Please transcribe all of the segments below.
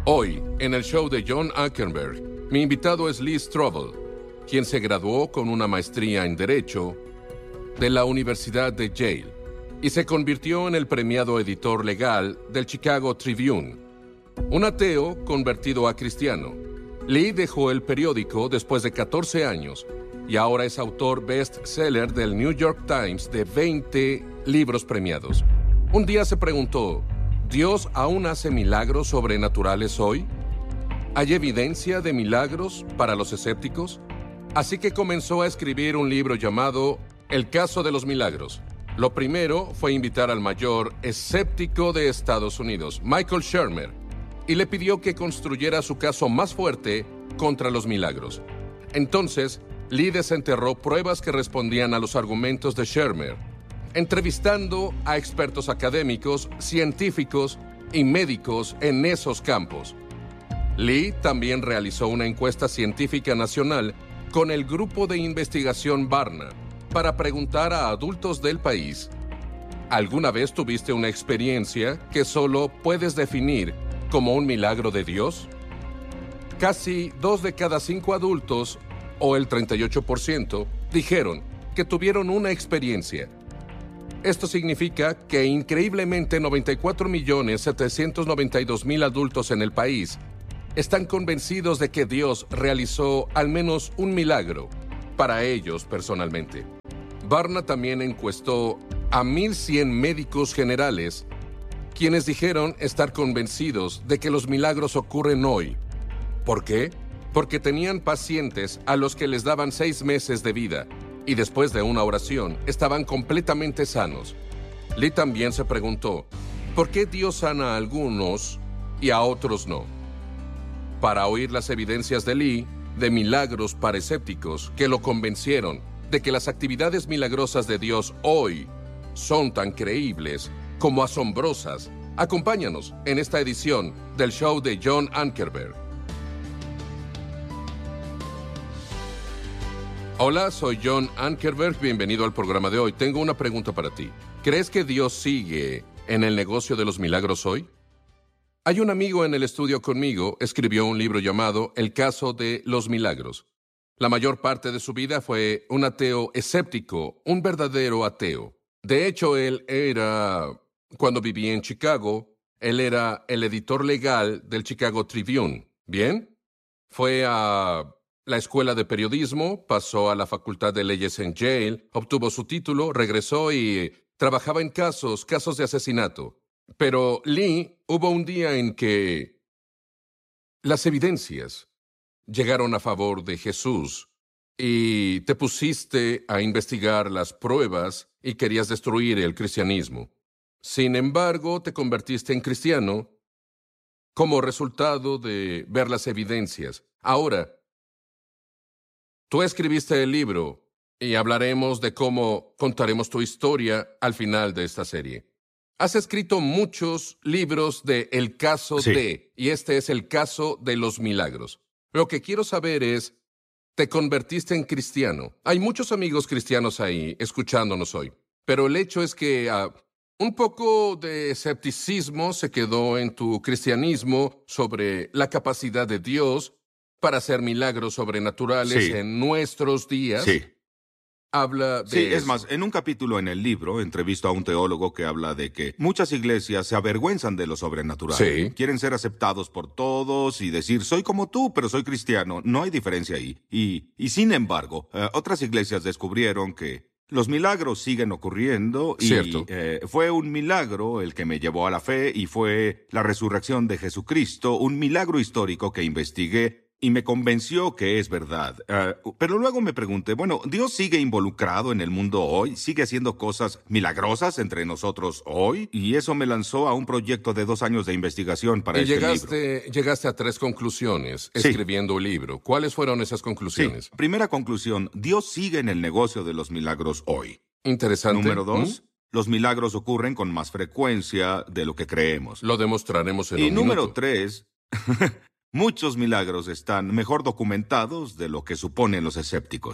Hoy, en el show de John Ankerberg, mi invitado es Lee Strobel, quien se graduó con una maestría en Derecho de la Universidad de Yale y se convirtió en el premiado editor legal del Chicago Tribune. Un ateo convertido a cristiano, Lee dejó el periódico después de 14 años y ahora es autor bestseller del New York Times de 20 libros premiados. Un día se preguntó, ¿Dios aún hace milagros sobrenaturales hoy? ¿Hay evidencia de milagros para los escépticos? Así que comenzó a escribir un libro llamado El caso de los milagros. Lo primero fue invitar al mayor escéptico de Estados Unidos, Michael Shermer, y le pidió que construyera su caso más fuerte contra los milagros. Entonces, Lee desenterró pruebas que respondían a los argumentos de Shermer, entrevistando a expertos académicos, científicos y médicos en esos campos. Lee también realizó una encuesta científica nacional con el grupo de investigación Barna para preguntar a adultos del país, ¿alguna vez tuviste una experiencia que solo puedes definir como un milagro de Dios? Casi 2 de cada 5 adultos, o el 38%, dijeron que tuvieron una experiencia. Esto significa que increíblemente 94.792.000 adultos en el país están convencidos de que Dios realizó al menos un milagro para ellos personalmente. Barna también encuestó a 1,100 médicos generales, quienes dijeron estar convencidos de que los milagros ocurren hoy. ¿Por qué? Porque tenían pacientes a los que les daban 6 meses de vida y después de una oración estaban completamente sanos. Lee también se preguntó, ¿por qué Dios sana a algunos y a otros no? Para oír las evidencias de Lee de milagros para escépticos que lo convencieron de que las actividades milagrosas de Dios hoy son tan creíbles como asombrosas, acompáñanos en esta edición del show de John Ankerberg. Hola, soy John Ankerberg, bienvenido al programa de hoy. Tengo una pregunta para ti. ¿Crees que Dios sigue en el negocio de los milagros hoy? Hay un amigo en el estudio conmigo, escribió un libro llamado El caso de los milagros. La mayor parte de su vida fue un ateo escéptico, un verdadero ateo. De hecho, cuando vivía en Chicago, él era el editor legal del Chicago Tribune. ¿Bien? Fue a la escuela de periodismo, pasó a la facultad de leyes en Yale, obtuvo su título, regresó y trabajaba en casos de asesinato. Pero Lee, hubo un día en que las evidencias llegaron a favor de Jesús y te pusiste a investigar las pruebas y querías destruir el cristianismo. Sin embargo, te convertiste en cristiano como resultado de ver las evidencias. Ahora, tú escribiste el libro y hablaremos de cómo contaremos tu historia al final de esta serie. Has escrito muchos libros de El caso de, y este es el caso de los milagros. Lo que quiero saber es, ¿te convertiste en cristiano? Hay muchos amigos cristianos ahí escuchándonos hoy, pero el hecho es que un poco de escepticismo se quedó en tu cristianismo sobre la capacidad de Dios para hacer milagros sobrenaturales en nuestros días. Sí. Habla de Sí, es eso. más, en un capítulo en el libro, entrevisto a un teólogo que habla de que muchas iglesias se avergüenzan de lo sobrenatural. Sí. Quieren ser aceptados por todos y decir, soy como tú, pero soy cristiano. No hay diferencia ahí. Y sin embargo, otras iglesias descubrieron que los milagros siguen ocurriendo y Cierto. fue un milagro el que me llevó a la fe y fue la resurrección de Jesucristo, un milagro histórico que investigué y me convenció que es verdad. Pero luego me pregunté, bueno, ¿Dios sigue involucrado en el mundo hoy? ¿Sigue haciendo cosas milagrosas entre nosotros hoy? Y eso me lanzó a un proyecto de 2 años de investigación para Y este libro. llegaste a 3 conclusiones Sí. escribiendo el libro. ¿Cuáles fueron esas conclusiones? Sí. Primera conclusión, Dios sigue en el negocio de los milagros hoy. Interesante. Número 2, los milagros ocurren con más frecuencia de lo que creemos. Lo demostraremos en Y un número minuto. 3, muchos milagros están mejor documentados de lo que suponen los escépticos.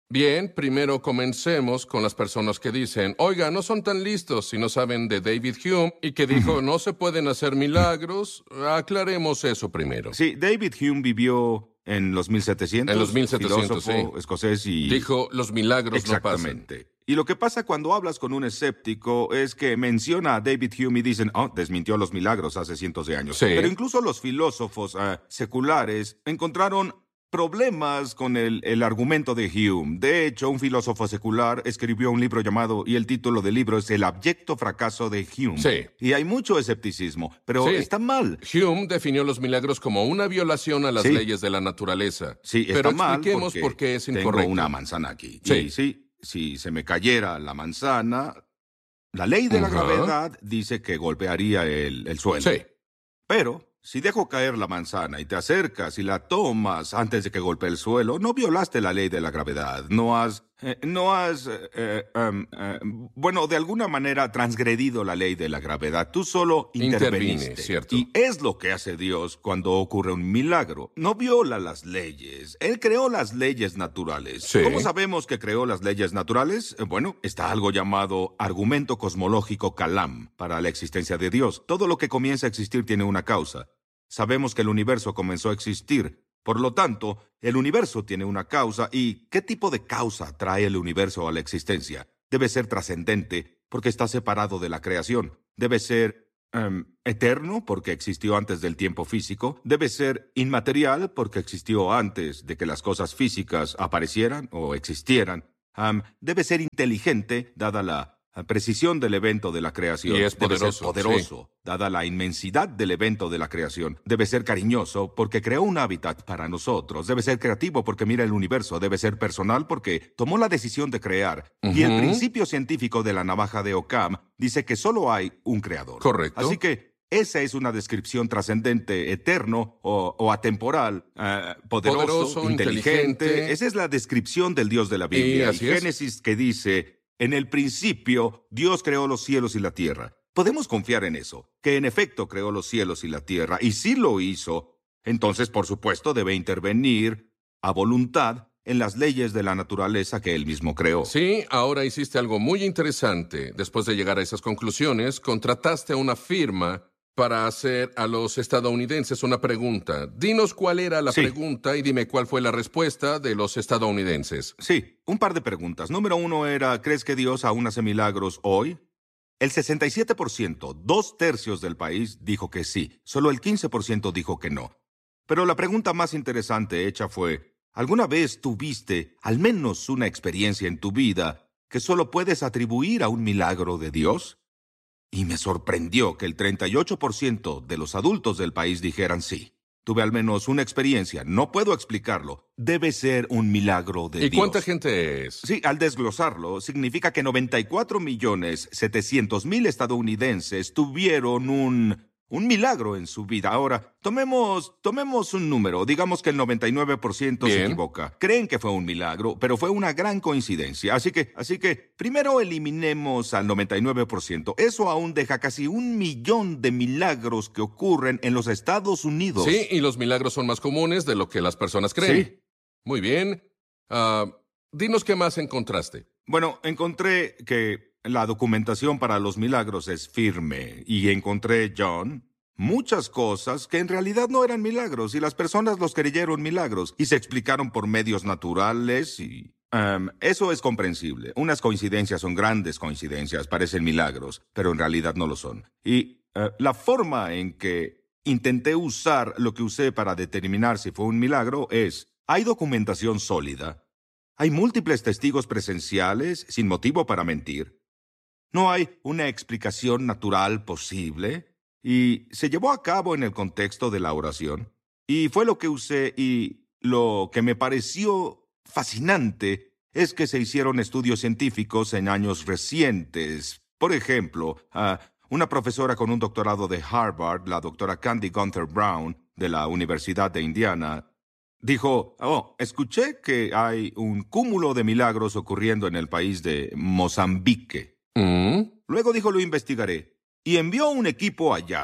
Bien, primero comencemos con las personas que dicen, oiga, no son tan listos si no saben de David Hume y que dijo, no se pueden hacer milagros. Aclaremos eso primero. Sí, David Hume vivió en los 1700. En los 1700, filósofo sí. escocés y... Dijo, los milagros no pasan. Exactamente. Y lo que pasa cuando hablas con un escéptico es que menciona a David Hume y dicen, desmintió los milagros hace cientos de años. Sí. Pero incluso los filósofos seculares encontraron problemas con el argumento de Hume. De hecho, un filósofo secular escribió un libro llamado, y el título del libro es El abyecto fracaso de Hume. Sí. Y hay mucho escepticismo, pero Sí. está mal. Hume definió los milagros como una violación a las Sí. leyes de la naturaleza. Sí, Pero está mal expliquemos porque por qué es tengo incorrecto. una manzana aquí. Sí. Y sí, si se me cayera la manzana, la ley de la Ajá. gravedad dice que golpearía el suelo. Sí. Pero si dejo caer la manzana y te acercas y la tomas antes de que golpee el suelo, no violaste la ley de la gravedad. Bueno, de alguna manera transgredido la ley de la gravedad. Tú solo interviniste. Intervine, cierto. Y es lo que hace Dios cuando ocurre un milagro. No viola las leyes. Él creó las leyes naturales. Sí. ¿Cómo sabemos que creó las leyes naturales? Bueno, está algo llamado argumento cosmológico Kalam para la existencia de Dios. Todo lo que comienza a existir tiene una causa. Sabemos que el universo comenzó a existir. Por lo tanto, el universo tiene una causa. ¿Y qué tipo de causa trae el universo a la existencia? Debe ser trascendente porque está separado de la creación. Debe ser eterno porque existió antes del tiempo físico. Debe ser inmaterial porque existió antes de que las cosas físicas aparecieran o existieran. Debe ser inteligente, dada la precisión del evento de la creación. Y es Debe ser poderoso, poderoso, dada la inmensidad del evento de la creación. Debe ser cariñoso porque creó un hábitat para nosotros. Debe ser creativo porque mira el universo. Debe ser personal porque tomó la decisión de crear. Y el principio científico de la navaja de Occam dice que solo hay un creador. Correcto. Así que esa es una descripción trascendente, eterno o atemporal, poderoso, inteligente. inteligente. Esa es la descripción del Dios de la Biblia. así es. Génesis que dice, en el principio Dios creó los cielos y la tierra. Podemos confiar en eso, que en efecto creó los cielos y la tierra, y si lo hizo, entonces por supuesto debe intervenir a voluntad en las leyes de la naturaleza que él mismo creó. Sí, ahora hiciste algo muy interesante. Después de llegar a esas conclusiones, contrataste a una firma para hacer a los estadounidenses una pregunta. Dinos cuál era la Sí. pregunta y dime cuál fue la respuesta de los estadounidenses. Sí, un par de preguntas. Número 1 era, ¿crees que Dios aún hace milagros hoy? El 67%, 2/3 del país, dijo que sí. Solo el 15% dijo que no. Pero la pregunta más interesante hecha fue, ¿alguna vez tuviste al menos una experiencia en tu vida que solo puedes atribuir a un milagro de Dios? Y me sorprendió que el 38% de los adultos del país dijeran sí. Tuve al menos una experiencia, no puedo explicarlo. Debe ser un milagro de ¿Y Dios. cuánta gente es? Sí, al desglosarlo, significa que 94.700.000 estadounidenses tuvieron un milagro en su vida. Ahora, tomemos un número. Digamos que el 99% se Bien. equivoca. Creen que fue un milagro, pero fue una gran coincidencia. Así que, primero eliminemos al 99%. Eso aún deja casi 1 millón de milagros que ocurren en los Estados Unidos. Sí, y los milagros son más comunes de lo que las personas creen. Sí. Muy bien. Dinos qué más encontraste. Bueno, encontré que la documentación para los milagros es firme y encontré, John, muchas cosas que en realidad no eran milagros y las personas los creyeron milagros y se explicaron por medios naturales y... eso es comprensible. Unas coincidencias son grandes coincidencias, parecen milagros, pero en realidad no lo son. Y la forma en que intenté usar lo que usé para determinar si fue un milagro es, hay documentación sólida. Hay múltiples testigos presenciales sin motivo para mentir. No hay una explicación natural posible y se llevó a cabo en el contexto de la oración. Y fue lo que usé y lo que me pareció fascinante es que se hicieron estudios científicos en años recientes. Por ejemplo, una profesora con un doctorado de Harvard, la doctora Candy Gunther Brown, de la Universidad de Indiana, dijo, escuché que hay un cúmulo de milagros ocurriendo en el país de Mozambique. Luego dijo, lo investigaré. Y envió un equipo allá.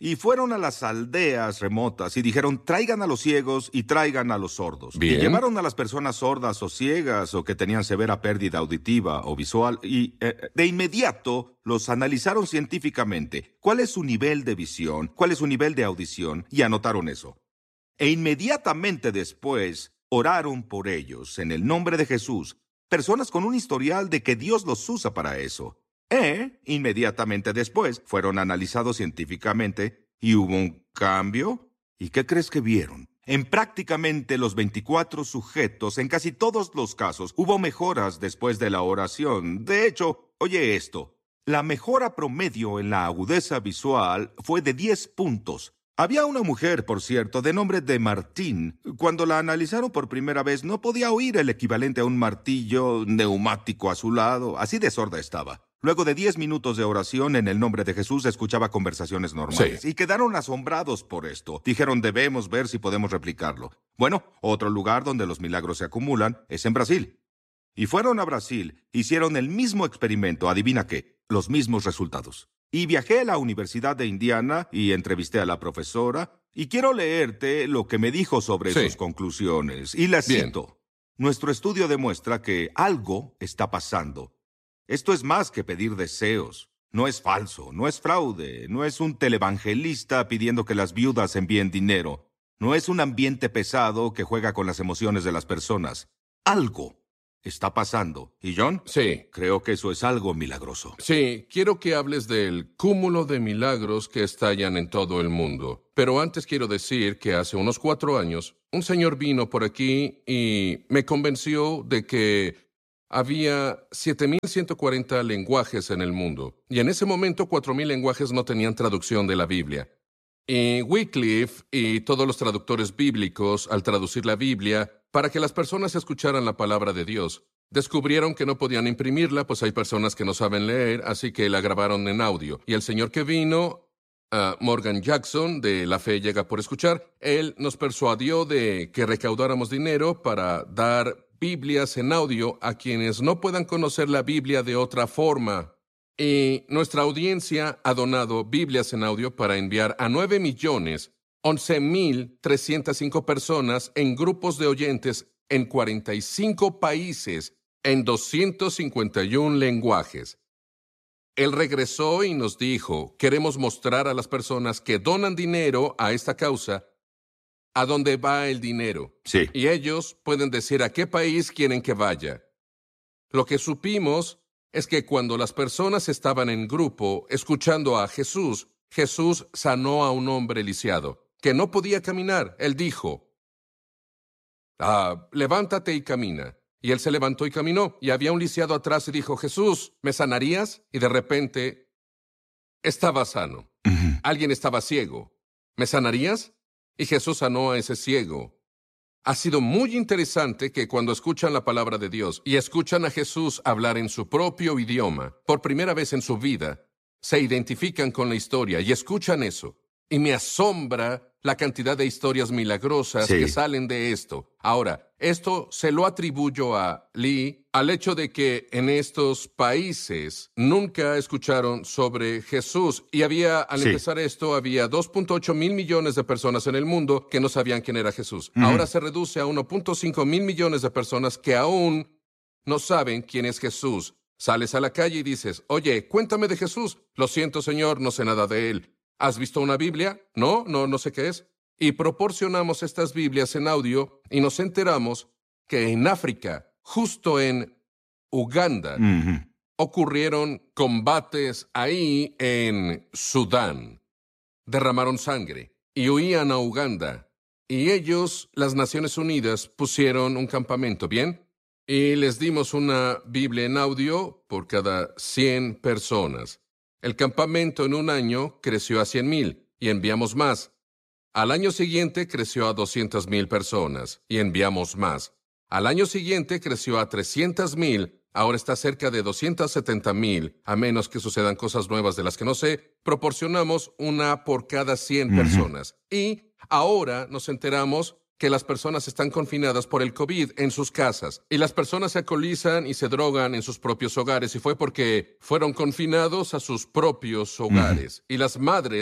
Y fueron a las aldeas remotas y dijeron, traigan a los ciegos y traigan a los sordos. Bien. Y llevaron a las personas sordas o ciegas o que tenían severa pérdida auditiva o visual y de inmediato los analizaron científicamente. ¿Cuál es su nivel de visión? ¿Cuál es su nivel de audición? Y anotaron eso. E inmediatamente después oraron por ellos en el nombre de Jesús. Personas con un historial de que Dios los usa para eso. Inmediatamente después fueron analizados científicamente y hubo un cambio. ¿Y qué crees que vieron? En prácticamente los 24 sujetos, en casi todos los casos, hubo mejoras después de la oración. De hecho, oye esto, la mejora promedio en la agudeza visual fue de 10 puntos. Había una mujer, por cierto, de nombre de Martín. Cuando la analizaron por primera vez, no podía oír el equivalente a un martillo neumático a su lado. Así de sorda estaba. Luego de 10 minutos de oración en el nombre de Jesús, escuchaba conversaciones normales. Sí. Y quedaron asombrados por esto. Dijeron, debemos ver si podemos replicarlo. Bueno, otro lugar donde los milagros se acumulan es en Brasil. Y fueron a Brasil, hicieron el mismo experimento, adivina qué, los mismos resultados. Y viajé a la Universidad de Indiana y entrevisté a la profesora, y quiero leerte lo que me dijo sobre sus conclusiones. Y la Bien. cito. Nuestro estudio demuestra que algo está pasando. Esto es más que pedir deseos. No es falso, no es fraude, no es un televangelista pidiendo que las viudas envíen dinero. No es un ambiente pesado que juega con las emociones de las personas. Algo está pasando. ¿Y John? Sí. Creo que eso es algo milagroso. Sí, quiero que hables del cúmulo de milagros que estallan en todo el mundo. Pero antes quiero decir que hace unos 4 años, un señor vino por aquí y me convenció de que había 7,140 lenguajes en el mundo. Y en ese momento 4,000 lenguajes no tenían traducción de la Biblia. Y Wycliffe y todos los traductores bíblicos, al traducir la Biblia, para que las personas escucharan la palabra de Dios, descubrieron que no podían imprimirla, pues hay personas que no saben leer, así que la grabaron en audio. Y el señor que vino, Morgan Jackson, de La Fe Llega por Escuchar, él nos persuadió de que recaudáramos dinero para dar Biblias en audio a quienes no puedan conocer la Biblia de otra forma. Y nuestra audiencia ha donado Biblias en audio para enviar a 9,11,305 personas en grupos de oyentes en 45 países, en 251 lenguajes. Él regresó y nos dijo, queremos mostrar a las personas que donan dinero a esta causa a dónde va el dinero. Sí. Y ellos pueden decir a qué país quieren que vaya. Lo que supimos es que cuando las personas estaban en grupo escuchando a Jesús, Jesús sanó a un hombre lisiado, que no podía caminar. Él dijo, levántate y camina. Y él se levantó y caminó, y había un lisiado atrás y dijo, Jesús, ¿me sanarías? Y de repente estaba sano. Alguien estaba ciego. ¿Me sanarías? Y Jesús sanó a ese ciego. Ha sido muy interesante que cuando escuchan la palabra de Dios y escuchan a Jesús hablar en su propio idioma, por primera vez en su vida, se identifican con la historia y escuchan eso. Y me asombra la cantidad de historias milagrosas que salen de esto. Ahora, esto se lo atribuyo a Lee, al hecho de que en estos países nunca escucharon sobre Jesús. Y al empezar esto, había 2.8 mil millones de personas en el mundo que no sabían quién era Jesús. Ahora se reduce a 1.5 mil millones de personas que aún no saben quién es Jesús. Sales a la calle y dices, oye, cuéntame de Jesús. Lo siento, Señor, no sé nada de él. ¿Has visto una Biblia? No sé qué es. Y proporcionamos estas Biblias en audio y nos enteramos que en África, justo en Uganda, ocurrieron combates ahí en Sudán. Derramaron sangre y huían a Uganda. Y ellos, las Naciones Unidas, pusieron un campamento, ¿bien? Y les dimos una Biblia en audio por cada 100 personas. El campamento en un año creció a 100,000 y enviamos más. Al año siguiente creció a 200,000 personas y enviamos más. Al año siguiente creció a 300,000, ahora está cerca de 270,000, a menos que sucedan cosas nuevas de las que no sé. Proporcionamos una por cada 100 personas. Y ahora nos enteramos que las personas están confinadas por el COVID en sus casas y las personas se alcoholizan y se drogan en sus propios hogares y fue porque fueron confinados a sus propios hogares. Y las madres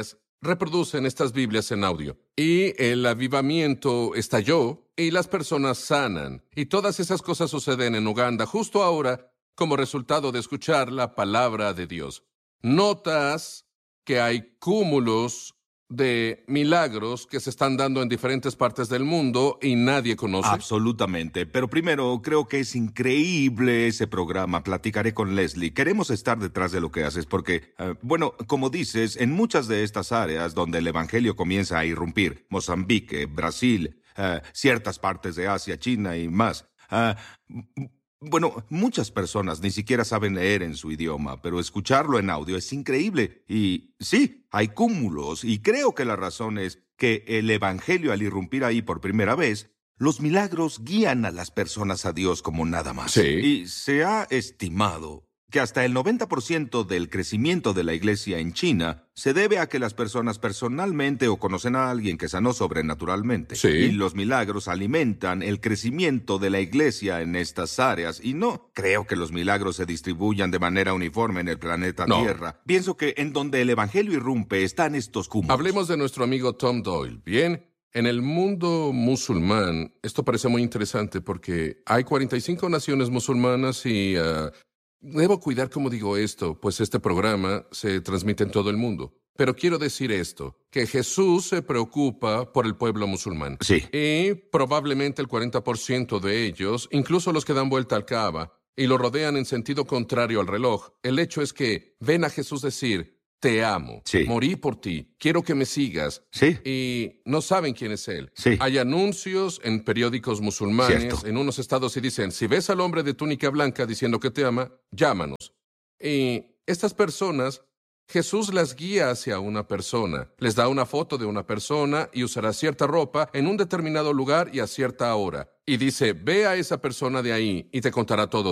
reproducen estas Biblias en audio. Y el avivamiento estalló y las personas sanan. Y todas esas cosas suceden en Uganda justo ahora como resultado de escuchar la palabra de Dios. Notas que hay cúmulos de milagros que se están dando en diferentes partes del mundo y nadie conoce. Absolutamente. Pero primero, creo que es increíble ese programa. Platicaré con Leslie. Queremos estar detrás de lo que haces porque, bueno, como dices, en muchas de estas áreas donde el evangelio comienza a irrumpir, Mozambique, Brasil, ciertas partes de Asia, China y más, bueno, muchas personas ni siquiera saben leer en su idioma, pero escucharlo en audio es increíble. Y sí, hay cúmulos, y creo que la razón es que el evangelio, al irrumpir ahí por primera vez, los milagros guían a las personas a Dios como nada más. Sí. Y se ha estimado que hasta el 90% del crecimiento de la iglesia en China se debe a que las personas personalmente o conocen a alguien que sanó sobrenaturalmente. Sí. Y los milagros alimentan el crecimiento de la iglesia en estas áreas. Y no creo que los milagros se distribuyan de manera uniforme en el planeta No. Tierra. Pienso que en donde el evangelio irrumpe están estos cúmulos. Hablemos de nuestro amigo Tom Doyle. Bien, en el mundo musulmán, esto parece muy interesante porque hay 45 naciones musulmanas y debo cuidar cómo digo esto, pues este programa se transmite en todo el mundo. Pero quiero decir esto, que Jesús se preocupa por el pueblo musulmán. Sí. Y probablemente el 40% de ellos, incluso los que dan vuelta al Kaaba y lo rodean en sentido contrario al reloj, el hecho es que ven a Jesús decir, te amo, Sí. morí por ti, quiero que me sigas. Sí. Y no saben quién es él. Sí. Hay anuncios en periódicos musulmanes, Cierto. en unos estados, y dicen, si ves al hombre de túnica blanca diciendo que te ama, llámanos. Y estas personas, Jesús las guía hacia una persona, les da una foto de una persona y usará cierta ropa en un determinado lugar y a cierta hora. Y dice, ve a esa persona de ahí y te contará todo.